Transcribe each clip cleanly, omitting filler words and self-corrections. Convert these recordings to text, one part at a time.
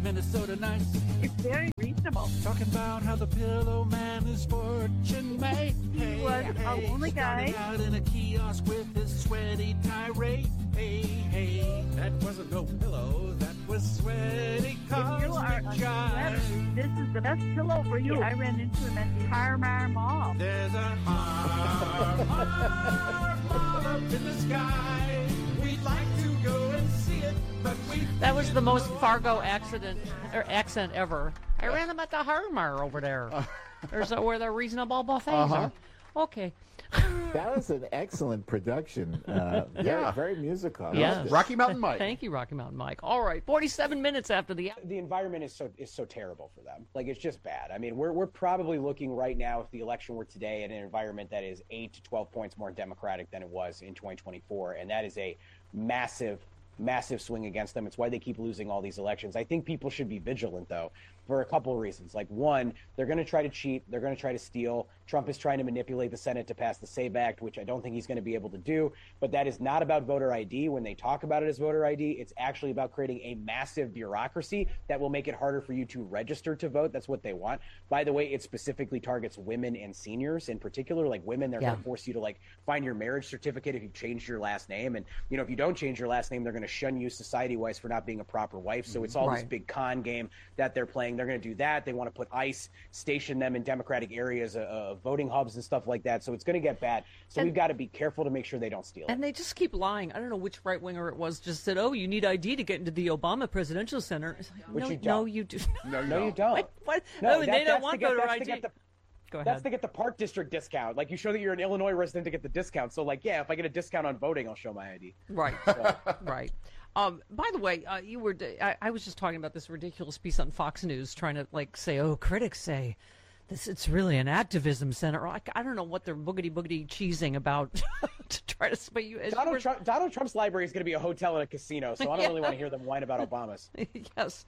Minnesota nice. It's very reasonable. Talking about how the Pillow Man is fortune made. He was a lonely guy. Starting out in a kiosk with his sweaty tirade. Hey, that wasn't no pillow, that was sweaty If you are a celebrity, this is the best pillow for you. I ran into him at the Harmar Mall. There's a harm up in the sky. We'd like to go and see it, but we... That was the most Fargo accent ever. I ran them at the Harmar over there. There's where the reasonable buffets are. Okay. That was an excellent production. Very musical. Yes. Rocky Mountain Mike. Thank you, Rocky Mountain Mike. All right, 47 minutes after the environment is so terrible for them. Like, it's just bad. I mean, we're probably looking right now, if the election were today, at an environment that is 8 to 12 points more Democratic than it was in 2024, and that is a massive swing against them. It's why they keep losing all these elections. I think people should be vigilant, though, for a couple of reasons. Like, one, they're going to try to cheat. They're going to try to steal. Trump is trying to manipulate the Senate to pass the SAVE Act, which I don't think he's going to be able to do. But that is not about voter ID. When they talk about it as voter ID, it's actually about creating a massive bureaucracy that will make it harder for you to register to vote. That's what they want. By the way, it specifically targets women and seniors in particular. Like, women, they're going to force you to, like, find your marriage certificate if you've changed your last name. And, you know, if you don't change your last name, they're going to shun you society-wise for not being a proper wife. So it's all this big con game that they're playing. They're going to do that. They want to put ICE, station them in Democratic areas, voting hubs and stuff like that. So it's going to get bad. So we've got to be careful to make sure they don't steal it. And they just keep lying. I don't know which right-winger it was just said, oh, you need ID to get into the Obama Presidential Center. Like, no, you do. No, you don't. What? No, they don't want voter ID. Go ahead. That's to get the Park District discount. Like, you show that you're an Illinois resident to get the discount. So, like, yeah, if I get a discount on voting, I'll show my ID. Right. So. Right. By the way, I was just talking about this ridiculous piece on Fox News trying to, like, say, oh, critics say it's really an activism center. I don't know what they're boogity cheesing about to try to spay you. Donald Trump's library is going to be a hotel and a casino, so I don't really want to hear them whine about Obama's. Yes.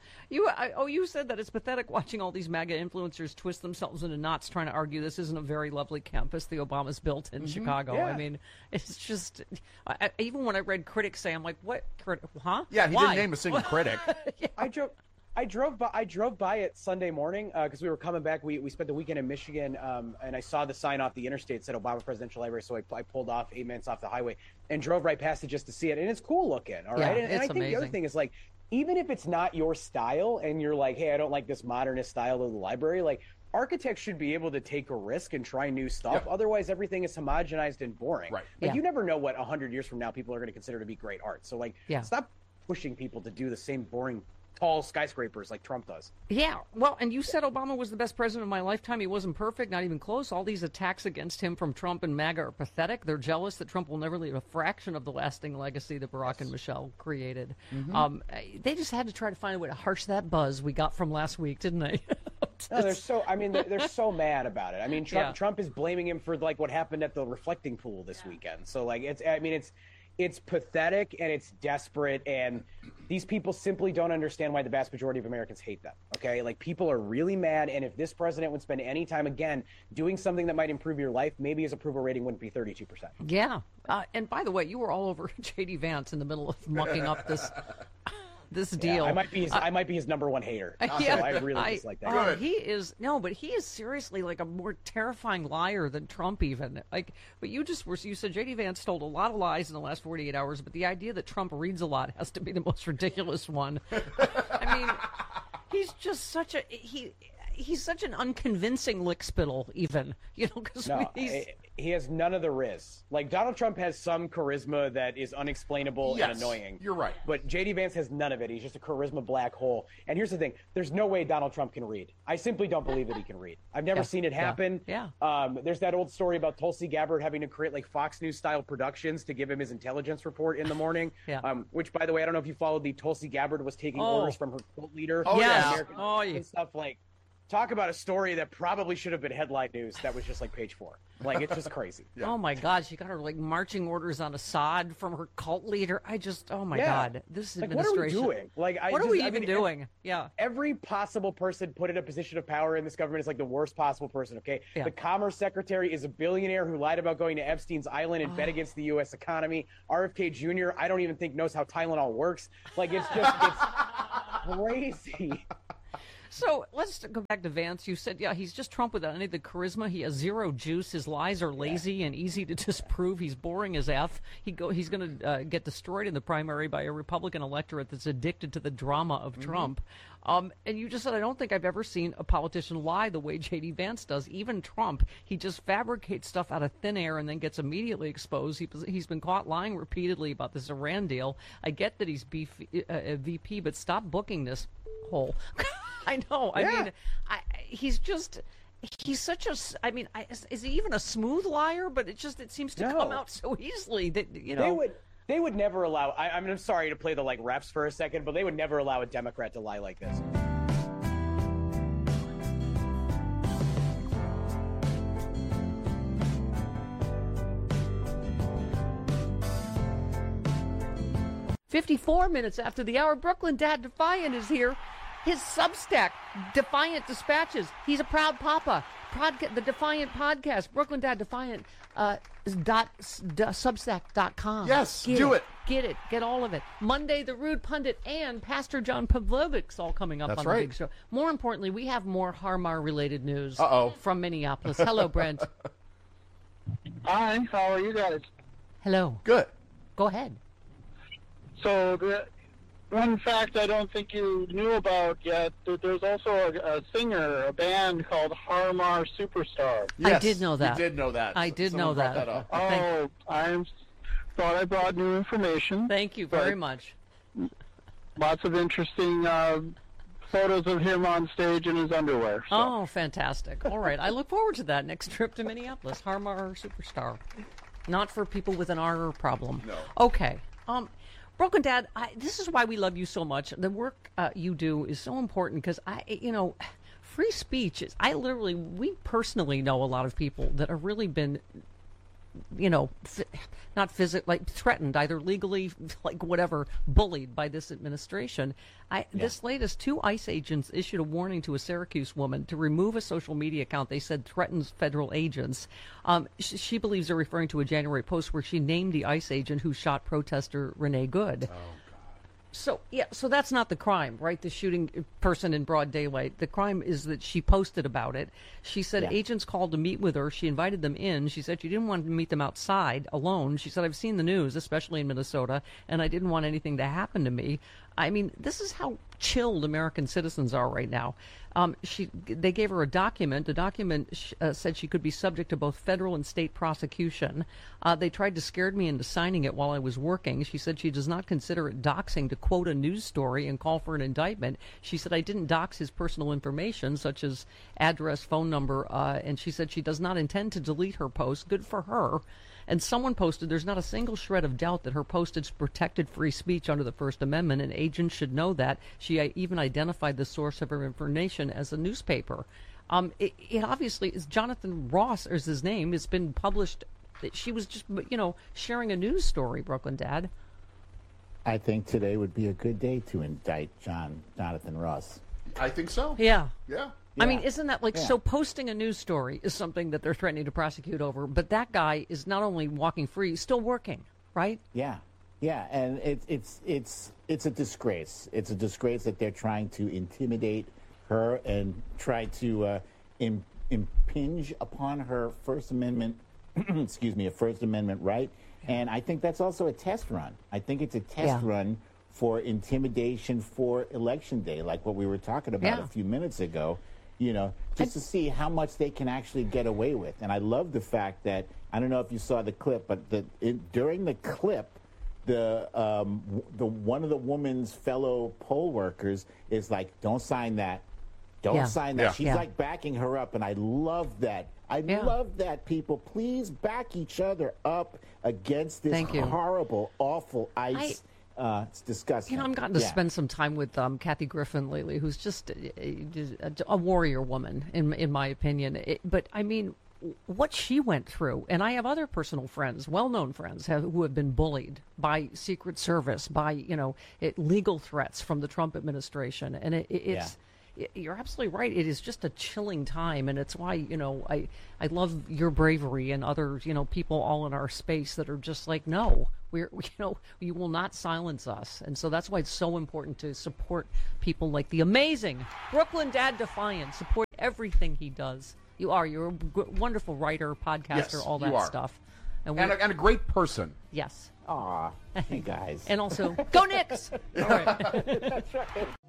You said that it's pathetic watching all these MAGA influencers twist themselves into knots trying to argue this isn't a very lovely campus the Obamas built in Chicago. Yeah. I mean, it's just, even when I read critics say, I'm like, what? Huh? Yeah, he Why? didn't name a single critic. Yeah. I drove by it Sunday morning because we were coming back. We spent the weekend in Michigan, and I saw the sign off the interstate said Obama Presidential Library. So I pulled off 8 minutes off the highway and drove right past it just to see it. And it's cool looking. All right. And I think amazing. The other thing is, like, even if it's not your style and you're like, hey, I don't like this modernist style of the library, like, architects should be able to take a risk and try new stuff. Yeah. Otherwise, everything is homogenized and boring. Right. Like, you never know what 100 years from now people are going to consider to be great art. So, like, stop pushing people to do the same boring tall skyscrapers like Trump does. Yeah, well, and you said Obama was the best president of my lifetime. He wasn't perfect, not even close. All these attacks against him from Trump and MAGA are pathetic. They're jealous that Trump will never leave a fraction of the lasting legacy that Barack and Michelle created. They just had to try to find a way to harsh that buzz we got from last week, didn't they? No, they're so mad about it. I mean, Trump is blaming him for, like, what happened at the reflecting pool this weekend. So, like, it's pathetic and it's desperate, and these people simply don't understand why the vast majority of Americans hate them. Okay, like, people are really mad, and if this president would spend any time again doing something that might improve your life, maybe his approval rating wouldn't be 32%. Yeah, and by the way, you were all over J.D. Vance in the middle of mucking up this deal. I might be his number one hater. Yeah, so I really dislike that. He is seriously like a more terrifying liar than Trump even. Like, but you said J.D. Vance told a lot of lies in the last 48 hours, but the idea that Trump reads a lot has to be the most ridiculous one. I mean, he's just he's such an unconvincing lickspittle, even, because he has none of the riz. Like, Donald Trump has some charisma that is unexplainable and annoying. You're right. But J.D. Vance has none of it. He's just a charisma black hole. And here's the thing. There's no way Donald Trump can read. I simply don't believe that he can read. I've never seen it happen. Yeah. There's that old story about Tulsi Gabbard having to create, like, Fox News-style productions to give him his intelligence report in the morning. Which, by the way, I don't know if you followed the Tulsi Gabbard was taking orders from her cult leader. And stuff like. Talk about a story that probably should have been headline news. That was just like page 4. Like, it's just crazy. Yeah. Oh my God, she got her, like, marching orders on Assad from her cult leader. God, this administration. What are we doing? Like, what are we even doing? Yeah. Every possible person put in a position of power in this government is like the worst possible person. Okay. Yeah. The Commerce Secretary is a billionaire who lied about going to Epstein's Island and bet against the U.S. economy. RFK Jr. I don't even think knows how Tylenol works. Like, it's just crazy. So let's go back to Vance. You said, yeah, he's just Trump without any of the charisma. He has zero juice. His lies are lazy and easy to disprove. He's boring as F. He's going to get destroyed in the primary by a Republican electorate that's addicted to the drama of Trump. And you just said, I don't think I've ever seen a politician lie the way J.D. Vance does. Even Trump, he just fabricates stuff out of thin air and then gets immediately exposed. He's been caught lying repeatedly about this Iran deal. I get that he's VP, but stop booking this hole. I know. I mean, he's such a. I mean, is he even a smooth liar? But it seems to come out so easily that They would never allow. I'm sorry to play the refs for a second, but they would never allow a Democrat to lie like this. "54 minutes after the hour, Brooklyn Dad Defiant is here. His Substack, Defiant Dispatches. He's a proud papa. The Defiant Podcast, Brooklyn Dad Defiant, Substack.com. Yes, do it. Get it. Get all of it. Monday, The Rude Pundit and Pastor John Pavlovic's all coming up on the big show. More importantly, we have more Harmar-related news from Minneapolis. Hello, Brent. Hi, how are you guys? Hello. Good. Go ahead. So the one fact I don't think you knew about yet, there's also a singer, a band called Harmar Superstar. Yes, I did know that. You did know that. I did Someone know brought that. up. I thought I brought new information. Thank you very much. Lots of interesting photos of him on stage in his underwear. So. Oh, fantastic. All right. I look forward to that next trip to Minneapolis. Harmar Superstar. Not for people with an R problem. No. Okay. Broken Dad, this is why we love you so much. The work you do is so important because free speech is. We personally know a lot of people that have really been, not physically, threatened, either legally, whatever, bullied by this administration. This latest, 2 ICE agents issued a warning to a Syracuse woman to remove a social media account they said threatens federal agents. She believes they're referring to a January post where she named the ICE agent who shot protester Renee Good. Oh. So that's not the crime, right? The shooting person in broad daylight. The crime is that she posted about it. She said agents called to meet with her. She invited them in. She said she didn't want to meet them outside alone. She said, I've seen the news, especially in Minnesota, and I didn't want anything to happen to me. I mean, this is how chilled American citizens are right now. They gave her a document. The document said she could be subject to both federal and state prosecution. They tried to scare me into signing it while I was working. She said she does not consider it doxing to quote a news story and call for an indictment. She said, I didn't dox his personal information, such as address, phone number, and she said she does not intend to delete her post. Good for her. And someone posted, there's not a single shred of doubt that her postage protected free speech under the First Amendment, and agents should know that. She even identified the source of her information as a newspaper. It obviously is Jonathan Ross, is his name. It's been published. She was just, sharing a news story, Brooklyn Dad. I think today would be a good day to indict Jonathan Ross. I think so. Yeah. Yeah. I mean, isn't that so posting a news story is something that they're threatening to prosecute over, but that guy is not only walking free, he's still working, right? Yeah. Yeah, and it's a disgrace. It's a disgrace that they're trying to intimidate her and try to impinge upon her First Amendment, a First Amendment right. And I think that's also a test run. I think it's a test run for intimidation for Election Day, like what we were talking about a few minutes ago. Just to see how much they can actually get away with. And I love the fact that, I don't know if you saw the clip, but during the clip, the one of the woman's fellow poll workers is like, don't sign that. Don't sign that. She's like backing her up, and I love that. I love that, people. Please back each other up against this horrible, awful ICE. It's disgusting. I've gotten to spend some time with Kathy Griffin lately, who's just a warrior woman, in my opinion. But, I mean, what she went through, and I have other personal friends, well-known friends, who have been bullied by Secret Service, by, legal threats from the Trump administration. And you're absolutely right. It is just a chilling time, and it's why, I love your bravery and other, people all in our space that are just like, no, you will not silence us. And so that's why it's so important to support people like the amazing Brooklyn Dad Defiant. Support everything he does. You're a wonderful writer, podcaster, all that stuff. And a great person. Yes. Aw, you guys. And also, go Knicks! All right. That's right.